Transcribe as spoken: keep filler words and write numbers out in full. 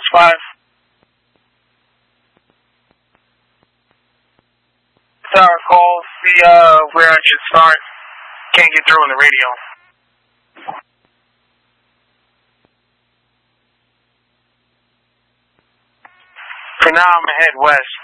five. Tower call, see uh, where I should start. Can't get through on the radio. For now, I'm gonna head west.